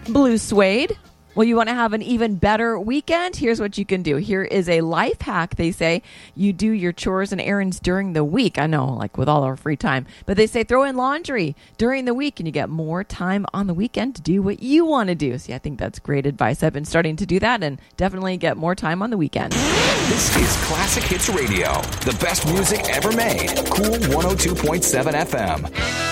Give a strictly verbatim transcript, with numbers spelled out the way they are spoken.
Blue suede. Well, you want to have an even better weekend? Here's what you can do. Here is a life hack. They say you do your chores and errands during the week. I know, like with all our free time. But they say throw in laundry during the week and you get more time on the weekend to do what you want to do. See, I think that's great advice. I've been starting to do that and definitely get more time on the weekend. This is Classic Hits Radio. The best music ever made. Cool one oh two point seven F M.